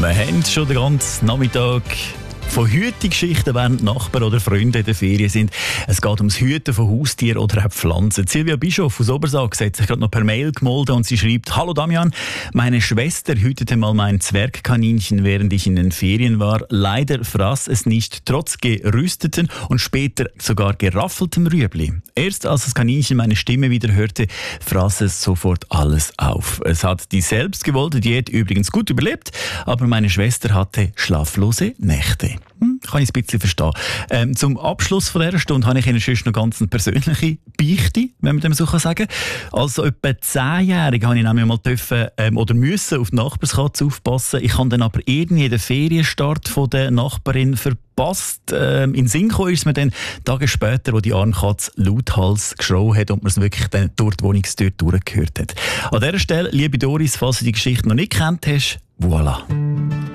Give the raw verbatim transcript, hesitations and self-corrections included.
Wir haben schon den ganzen Nachmittag von Hütegeschichten, während Nachbarn oder Freunde in der Ferien sind. Es geht ums Hüten von Haustieren oder auch Pflanzen. Silvia Bischof aus Obersag hat sich gerade noch per Mail gemeldet und sie schreibt: Hallo Damian, meine Schwester hütete mal mein Zwergkaninchen, während ich in den Ferien war. Leider fraß es nicht, trotz gerüsteten und später sogar geraffeltem Rüebli. Erst als das Kaninchen meine Stimme wieder hörte, fraß es sofort alles auf. Es hat die selbstgewollte Diät übrigens gut überlebt, aber meine Schwester hatte schlaflose Nächte. Hm, kann ich ein bisschen verstehen. Ähm, zum Abschluss von dieser Stunde habe ich Ihnen schon noch ganz eine persönliche Beichte, wenn man dem so sagen kann. Als etwa zehnjähriger habe ich nämlich mal dürfen, ähm, oder müssen auf die Nachbarskatze aufpassen. Ich habe dann aber irgendwie den Ferienstart von der Nachbarin verpasst. Ähm, in Sinn kam ist mir dann Tage später, wo die arme Katze lauthals geschrauen hat und man es wirklich dann durch die Wohnungstür durchgehört hat. An dieser Stelle, liebe Doris, falls du die Geschichte noch nicht kennt hast, voilà.